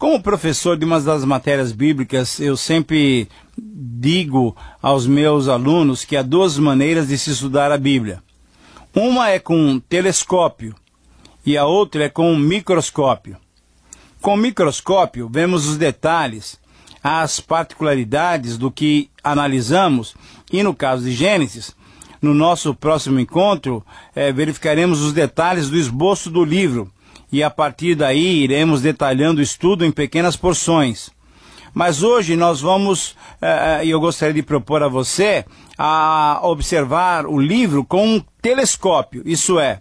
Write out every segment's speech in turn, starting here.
Como professor de uma das matérias bíblicas, eu sempre digo aos meus alunos que há duas maneiras de se estudar a Bíblia. Uma é com telescópio e a outra é com microscópio. Com microscópio, vemos os detalhes, as particularidades do que analisamos e, no caso de Gênesis, no nosso próximo encontro, verificaremos os detalhes do esboço do livro e, a partir daí, iremos detalhando o estudo em pequenas porções. Mas hoje nós vamos, e eu gostaria de propor a você, a observar o livro com um telescópio, isso é,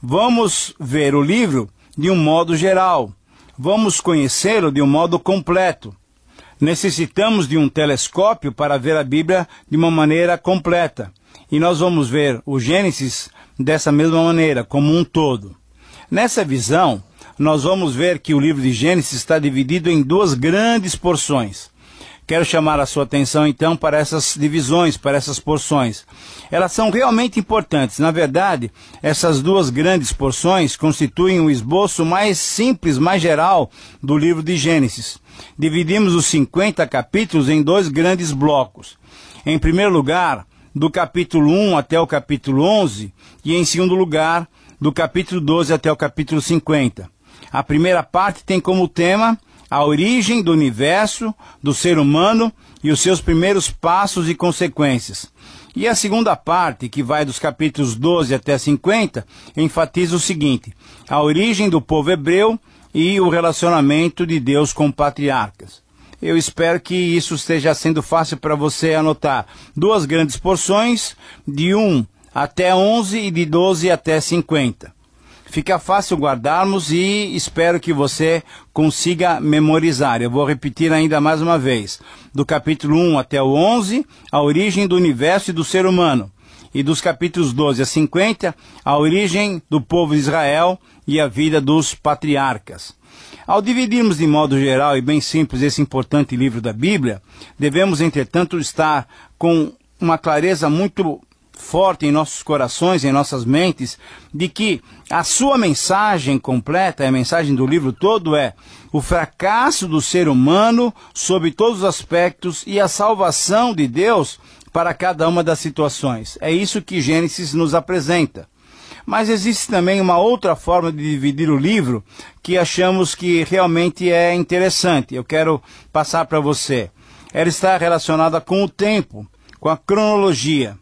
vamos ver o livro de um modo geral, vamos conhecê-lo de um modo completo. Necessitamos de um telescópio para ver a Bíblia de uma maneira completa. E nós vamos ver o Gênesis dessa mesma maneira, como um todo. Nessa visão, nós vamos ver que o livro de Gênesis está dividido em duas grandes porções. Quero chamar a sua atenção, então, para essas divisões, para essas porções. Elas são realmente importantes. Na verdade, essas duas grandes porções constituem o esboço mais simples, mais geral do livro de Gênesis. Dividimos os 50 capítulos em dois grandes blocos. Em primeiro lugar, do capítulo 1 até o capítulo 11, e em segundo lugar, do capítulo 12 até o capítulo 50. A primeira parte tem como tema a origem do universo, do ser humano e os seus primeiros passos e consequências. E a segunda parte, que vai dos capítulos 12 até 50, enfatiza o seguinte: a origem do povo hebreu e o relacionamento de Deus com patriarcas. Eu espero que isso esteja sendo fácil para você anotar. Duas grandes porções, de 1 até 11 e de 12 até 50. Fica fácil guardarmos e espero que você consiga memorizar. Eu vou repetir ainda mais uma vez. Do capítulo 1 até o 11, a origem do universo e do ser humano. E dos capítulos 12 a 50, a origem do povo de Israel e a vida dos patriarcas. Ao dividirmos de modo geral e bem simples esse importante livro da Bíblia, devemos, entretanto, estar com uma clareza muito forte em nossos corações, em nossas mentes, de que a sua mensagem completa, a mensagem do livro todo é o fracasso do ser humano sob todos os aspectos e a salvação de Deus para cada uma das situações. É isso que Gênesis nos apresenta. Mas existe também uma outra forma de dividir o livro que achamos que realmente é interessante. Eu quero passar para você. Ela está relacionada com o tempo, com a cronologia.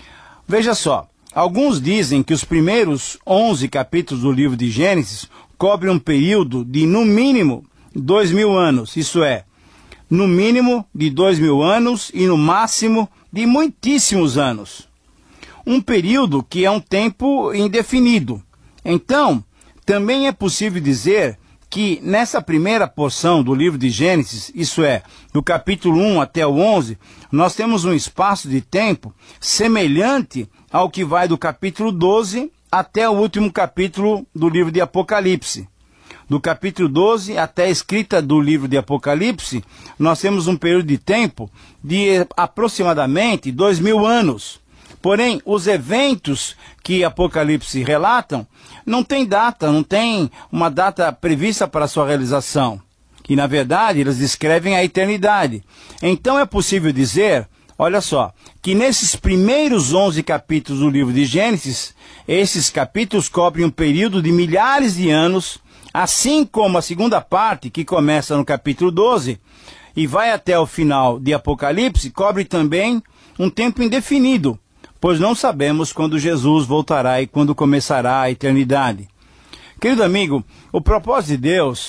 Veja só, alguns dizem que os primeiros 11 capítulos do livro de Gênesis cobrem um período de, no mínimo, 2000 anos. Isso é, no mínimo de 2000 anos e no máximo de muitíssimos anos. Um período que é um tempo indefinido. Então, também é possível dizer que nessa primeira porção do livro de Gênesis, isso é, do capítulo 1 até o 11, nós temos um espaço de tempo semelhante ao que vai do capítulo 12 até o último capítulo do livro de Apocalipse. Do capítulo 12 até a escrita do livro de Apocalipse, nós temos um período de tempo de aproximadamente 2000 anos. Porém, os eventos que Apocalipse relatam não tem data, não tem uma data prevista para sua realização. E, na verdade, eles descrevem a eternidade. Então é possível dizer, olha só, que nesses primeiros 11 capítulos do livro de Gênesis, esses capítulos cobrem um período de milhares de anos, assim como a segunda parte, que começa no capítulo 12 e vai até o final de Apocalipse, cobre também um tempo indefinido, pois não sabemos quando Jesus voltará e quando começará a eternidade. Querido amigo, o propósito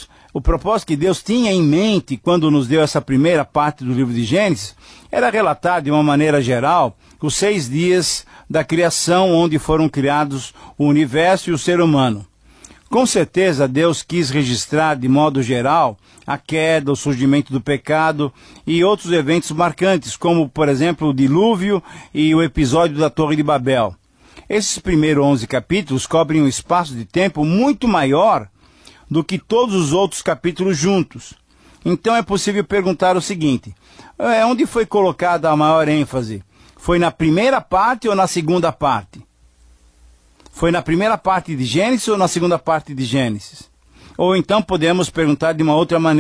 que Deus tinha em mente quando nos deu essa primeira parte do livro de Gênesis, era relatar de uma maneira geral os 6 dias da criação, onde foram criados o universo e o ser humano. Com certeza, Deus quis registrar de modo geral a queda, o surgimento do pecado e outros eventos marcantes, como, por exemplo, o dilúvio e o episódio da Torre de Babel. Esses primeiros 11 capítulos cobrem um espaço de tempo muito maior do que todos os outros capítulos juntos. Então é possível perguntar o seguinte: onde foi colocada a maior ênfase? Foi na primeira parte ou na segunda parte? Foi na primeira parte de Gênesis ou na segunda parte de Gênesis? Ou então podemos perguntar de uma outra maneira: